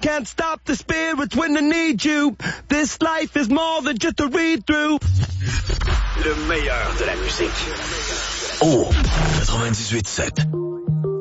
can't stop the spirits when they need you. This life is more than just a read-through. Le meilleur de la musique. Oh, 98.7.